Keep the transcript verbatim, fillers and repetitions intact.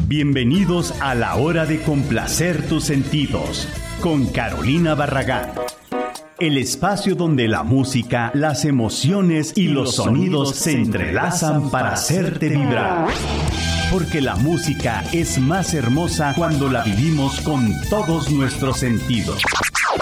Bienvenidos a la hora de complacer tus sentidos con Carolina Barragán. El espacio donde la música, las emociones y los sonidos se entrelazan para hacerte vibrar. Porque la música es más hermosa cuando la vivimos con todos nuestros sentidos.